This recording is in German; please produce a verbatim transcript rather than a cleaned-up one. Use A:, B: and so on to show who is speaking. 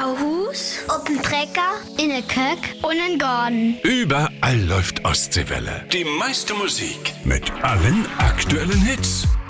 A: Auhus, op'n Trecker, in der Köck und in Garten.
B: Überall läuft Ostseewelle. Die meiste Musik mit allen aktuellen Hits.